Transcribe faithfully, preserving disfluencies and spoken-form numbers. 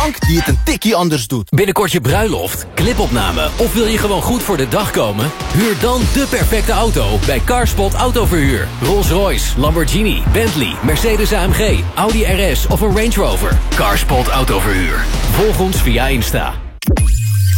bank die het een tikkie anders doet. Binnenkort je bruiloft, clipopname of wil je gewoon goed voor de dag komen? Huur dan de perfecte auto bij Carspot Autoverhuur. Rolls-Royce, Lamborghini, Bentley, Mercedes A M G, Audi R S of een Range Rover. Carspot Autoverhuur. Volg ons via Insta.